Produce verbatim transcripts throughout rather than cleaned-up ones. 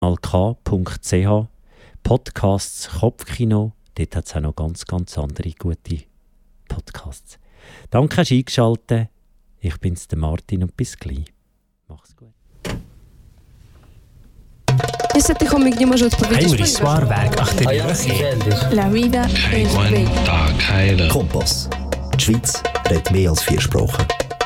k punkt c h, Podcasts Kopfkino, dort hat es auch noch ganz, ganz andere gute Podcasts. Danke, hast du eingeschaltet. Ich bin's, der Martin, und bis gleich. Mach's gut. Heinrich Swarberg, La vida es bella. Kompass. Die Schweiz redet mehr als vier Sprachen.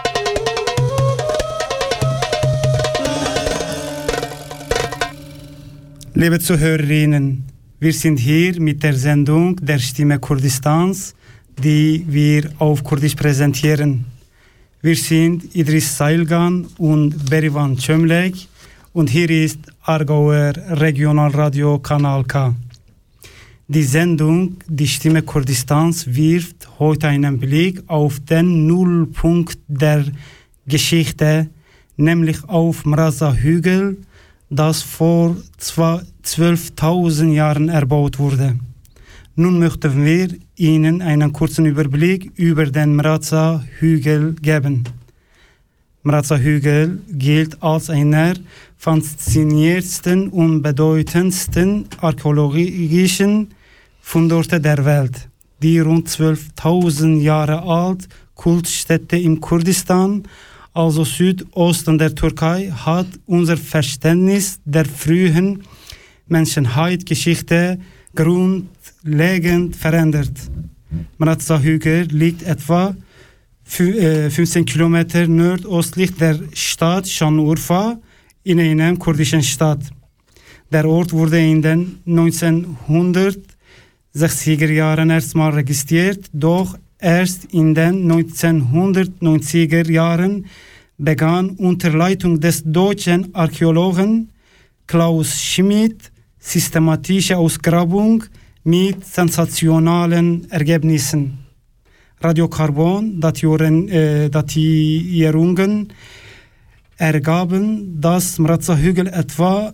Liebe Zuhörerinnen, wir sind hier mit der Sendung der Stimme Kurdistans, die wir auf Kurdisch präsentieren. Wir sind Idris Sailgan und Berivan Çömlek und hier ist Aargauer Regionalradio Kanal K. Die Sendung Die Stimme Kurdistans wirft heute einen Blick auf den Nullpunkt der Geschichte, nämlich auf Mraza-Hügel, das vor zwölftausend Jahren erbaut wurde. Nun möchten wir Ihnen einen kurzen Überblick über den Mraza-Hügel geben. Mraza-Hügel gilt als einer faszinierendsten und bedeutendsten archäologischen Fundorte der Welt. Die rund zwölftausend Jahre alt Kultstätte im Kurdistan, also Südosten der Türkei, hat unser Verständnis der frühen Menschheitsgeschichte grundlegend verändert. Mraza-Hügel liegt etwa fünfzehn Kilometer nordöstlich der Stadt Şanlıurfa in einer kurdischen Stadt. Der Ort wurde in den neunzehnhundertsechziger Jahren erstmal registriert, doch erst in den neunzehnhundertneunziger Jahren begann unter Leitung des deutschen Archäologen Klaus Schmidt systematische Ausgrabung mit sensationalen Ergebnissen. Radiokarbon-Datierungen äh, Datierungen ergaben, dass Mraza-Hügel etwa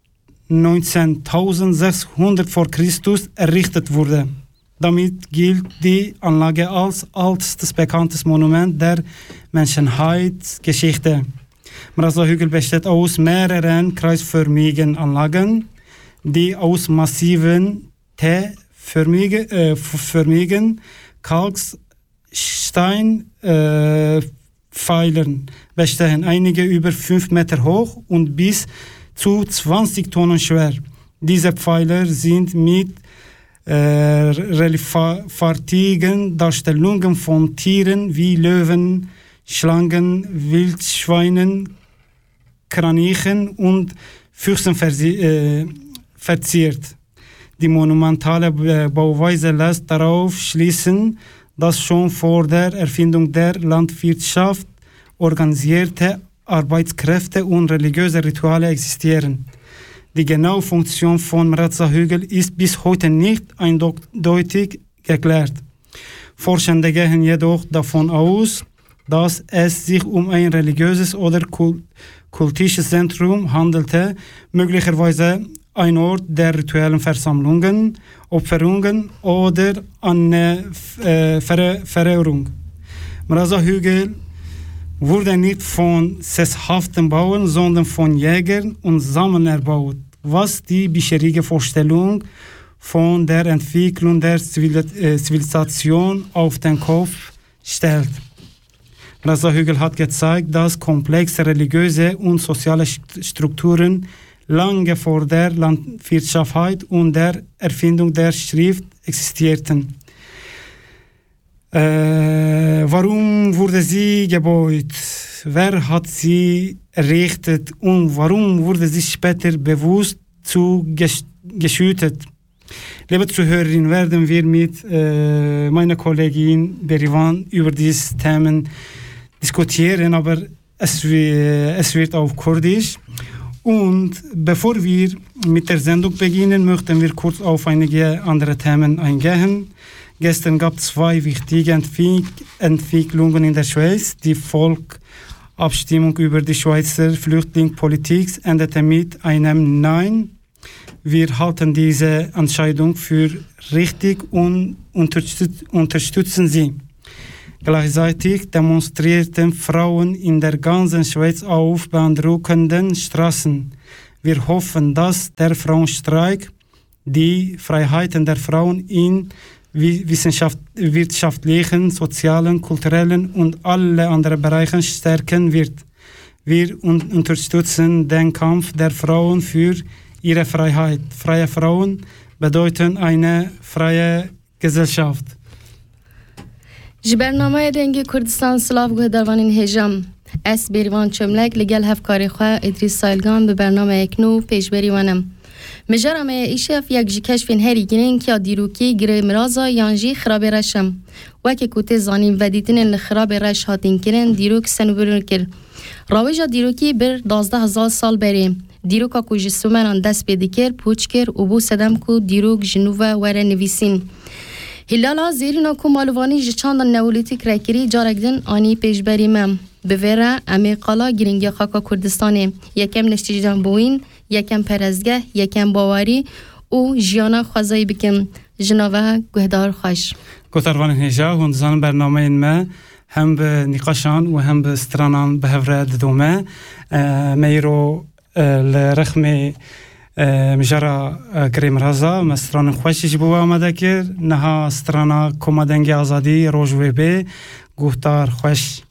neunzehntausendsechshundert vor Christus errichtet wurde. Damit gilt die Anlage als ältestes bekanntes Monument der Menschheitsgeschichte. Mraza-Hügel besteht aus mehreren kreisförmigen Anlagen, die aus massiven T-förmigen äh, förmigen Kalksteinpfeilern äh, bestehen, einige über fünf Meter hoch und bis zu zwanzig Tonnen schwer. Diese Pfeiler sind mit äh, reliefartigen Darstellungen von Tieren wie Löwen, Schlangen, Wildschweinen, Kranichen und Füchsen verzi- äh, verziert. Die monumentale Bauweise lässt darauf schließen, dass schon vor der Erfindung der Landwirtschaft organisierte Arbeitskräfte und religiöse Rituale existieren. Die genaue Funktion von Mraza-Hügel ist bis heute nicht eindeutig geklärt. Forschende gehen jedoch davon aus, dass es sich um ein religiöses oder kultisches Zentrum handelte, möglicherweise ein Ort der rituellen Versammlungen, Opferungen oder eine äh, Ver- Verehrung. Mraza-Hügel wurde nicht von sesshaften Bauern, sondern von Jägern und Sammlern erbaut, was die bisherige Vorstellung von der Entwicklung der Zivilisation auf den Kopf stellt. Mraza-Hügel hat gezeigt, dass komplexe religiöse und soziale Strukturen lange vor der Landwirtschaft und der Erfindung der Schrift existierten. Äh, warum wurde sie gebaut? Wer hat sie errichtet und warum wurde sie später bewusst zu gesch- geschüttet? Liebe Zuhörerinnen, werden wir mit äh, meiner Kollegin Berivan über diese Themen diskutieren, aber es, es wird auf Kurdisch. Und bevor wir mit der Sendung beginnen, möchten wir kurz auf einige andere Themen eingehen. Gestern gab es zwei wichtige Entwick- Entwicklungen in der Schweiz. Die Volksabstimmung über die Schweizer Flüchtlingspolitik endete mit einem Nein. Wir halten diese Entscheidung für richtig und unterstüt- unterstützen sie. Gleichzeitig demonstrierten Frauen in der ganzen Schweiz auf beeindruckenden Straßen. Wir hoffen, dass der Frauenstreik die Freiheiten der Frauen in Wissenschaft, wirtschaftlichen, sozialen, kulturellen und alle anderen Bereichen stärken wird. Wir un- unterstützen den Kampf der Frauen für ihre Freiheit. Freie Frauen bedeuten eine freie Gesellschaft. جبرنامه دنگ کردستان سلاف گوه دروانین هجام اس بیروان چملک لگل هفکاری خواه ادریس سایلگان به برنامه اکنو پیش بریوانم. مجرمه ایشف یک جی کشفین هری گرین که دیروکی گره مرازا یانجی خراب رشم وکی کوته زانیم و دیتین لخراب رش هاتین کرن دیروک سنو برون کر راویجا دیروکی بر دازده هزار سال بریم دیروکا کو جسومنان دست پیدی کر پوچ کر و بو سدم کو دیروک جنوبه وره نویسین هلالا زیرینا کو مالوانی جچاندن نولیتیک رکری جارکدن آنی پیش بریم بوره امی قالا گرینگی خاکا کردستانه یکم نشتیجان بوین یکم پرزگه یکم باوری و جیانا خوازایی بکن جناوه گهدار خوش گوتروان هجا هندزان برنامه این ما هم به نقاشان و هم به سترانان به هفره ددومه میرو لرخم مجرا گریم رازا مستران خوشش بوا آمده کر نها سترانا کمدنگ آزادی روجوه به گوهتار خوش